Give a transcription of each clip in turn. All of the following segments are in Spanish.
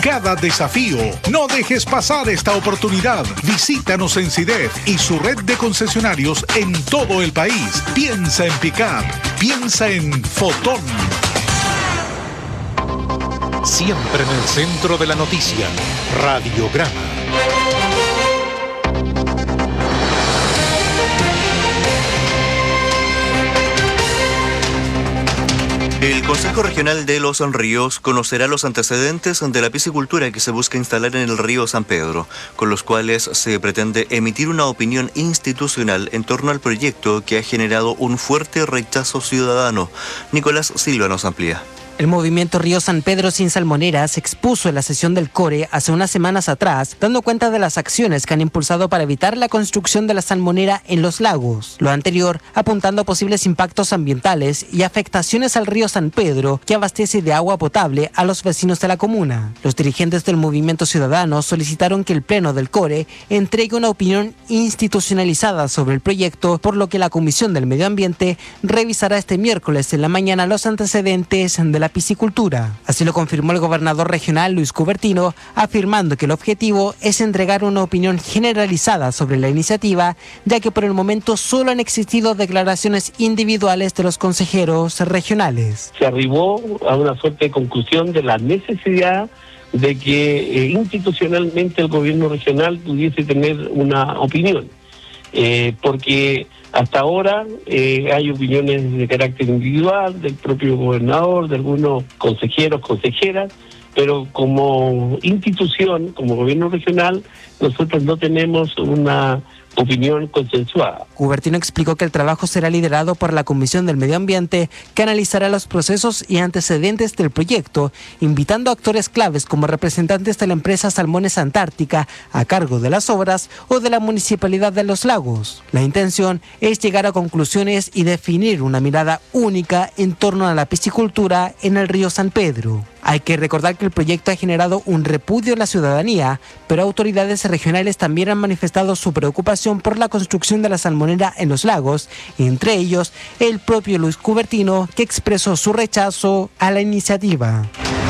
cada desafío. No dejes pasar esta oportunidad. Visítanos en SIDEF y su red de concesionarios en todo el país. Piensa en pick-up. Piensa en Fotón. Siempre en el centro de la noticia. Radiograma. El Consejo Regional de Los Ríos conocerá los antecedentes de la piscicultura que se busca instalar en el río San Pedro, con los cuales se pretende emitir una opinión institucional en torno al proyecto que ha generado un fuerte rechazo ciudadano. Nicolás Silva nos amplía. El movimiento Río San Pedro sin salmoneras se expuso en la sesión del CORE hace unas semanas atrás, dando cuenta de las acciones que han impulsado para evitar la construcción de la salmonera en los lagos. Lo anterior apuntando a posibles impactos ambientales y afectaciones al río San Pedro, que abastece de agua potable a los vecinos de la comuna. Los dirigentes del movimiento ciudadano solicitaron que el Pleno del CORE entregue una opinión institucionalizada sobre el proyecto, por lo que la Comisión del Medio Ambiente revisará este miércoles en la mañana los antecedentes de la piscicultura. Así lo confirmó el gobernador regional Luis Cubertino, afirmando que el objetivo es entregar una opinión generalizada sobre la iniciativa, ya que por el momento solo han existido declaraciones individuales de los consejeros regionales. Se arribó a una suerte de conclusión de la necesidad de que institucionalmente el gobierno regional pudiese tener una opinión, porque hasta ahora hay opiniones de carácter individual del propio gobernador, de algunos consejeros, consejeras, pero como institución, como gobierno regional, nosotros no tenemos una opinión consensuada. Cubertino explicó que el trabajo será liderado por la Comisión del Medio Ambiente, que analizará los procesos y antecedentes del proyecto, invitando a actores claves como representantes de la empresa Salmones Antártica a cargo de las obras o de la Municipalidad de Los Lagos. La intención es llegar a conclusiones y definir una mirada única en torno a la piscicultura en el río San Pedro. Hay que recordar que el proyecto ha generado un repudio en la ciudadanía, pero autoridades regionales también han manifestado su preocupación por la construcción de la salmonera en los lagos, entre ellos el propio Luis Cubertino, que expresó su rechazo a la iniciativa.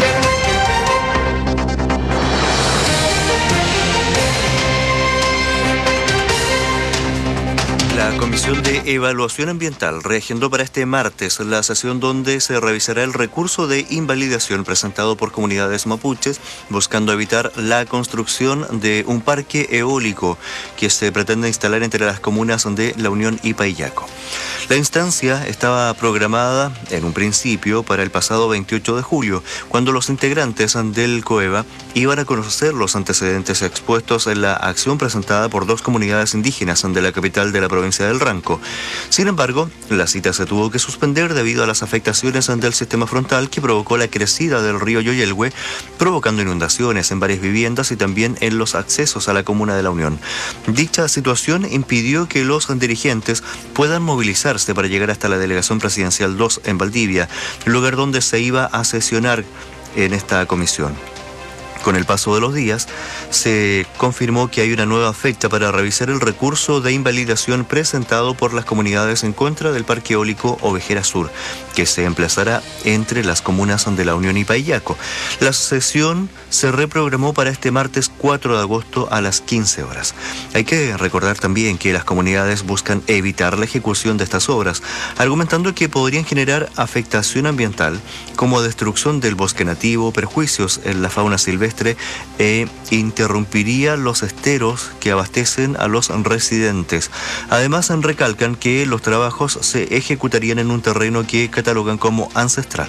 La Comisión de Evaluación Ambiental reagendó para este martes la sesión donde se revisará el recurso de invalidación presentado por comunidades mapuches buscando evitar la construcción de un parque eólico que se pretende instalar entre las comunas de La Unión y Paillaco. La instancia estaba programada en un principio para el pasado 28 de julio, cuando los integrantes del COEVA iban a conocer los antecedentes expuestos en la acción presentada por dos comunidades indígenas de la capital de la provincia del Ranco. Sin embargo, la cita se tuvo que suspender debido a las afectaciones del sistema frontal que provocó la crecida del río Yoyelhue, provocando inundaciones en varias viviendas y también en los accesos a la comuna de La Unión. Dicha situación impidió que los dirigentes puedan movilizarse para llegar hasta la Delegación Presidencial 2 en Valdivia, lugar donde se iba a sesionar en esta comisión. Con el paso de los días, se confirmó que hay una nueva fecha para revisar el recurso de invalidación presentado por las comunidades en contra del Parque Eólico Ovejera Sur, que se emplazará entre las comunas de La Unión y Paillaco. La sesión se reprogramó para este martes 4 de agosto a las 15 horas. Hay que recordar también que las comunidades buscan evitar la ejecución de estas obras, argumentando que podrían generar afectación ambiental como destrucción del bosque nativo, perjuicios en la fauna silvestre e interrumpiría los esteros que abastecen a los residentes. Además, recalcan que los trabajos se ejecutarían en un terreno que catalogan como ancestral.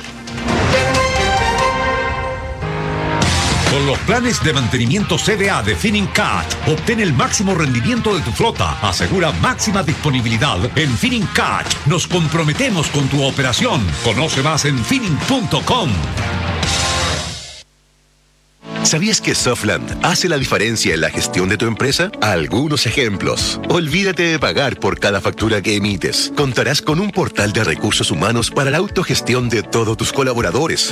Con los planes de mantenimiento CDA de Finincat, obtén el máximo rendimiento de tu flota. Asegura máxima disponibilidad en Finincat. Nos comprometemos con tu operación. Conoce más en Fining.com. ¿Sabías que Softland hace la diferencia en la gestión de tu empresa? Algunos ejemplos. Olvídate de pagar por cada factura que emites. Contarás con un portal de recursos humanos para la autogestión de todos tus colaboradores.